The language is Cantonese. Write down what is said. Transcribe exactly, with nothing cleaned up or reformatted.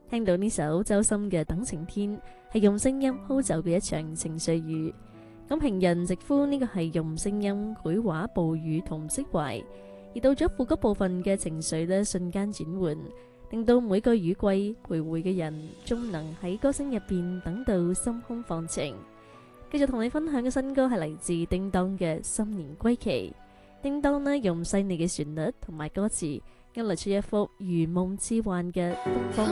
聽到呢首周深嘅《等晴天》，係用聲音鋪就嘅一場情緒雨。咁平人直呼呢個係用聲音繪畫暴雨同釋懷，而到咗副歌部分嘅情緒呢，瞬間轉換，令到每個雨季徘徊嘅人，終能喺歌聲入邊等到心空放晴。繼續同你分享嘅新歌係嚟自叮當嘅《新年歸期》。叮當呢用細膩嘅旋律同埋歌詞，勾勒出一幅如夢似幻嘅東方。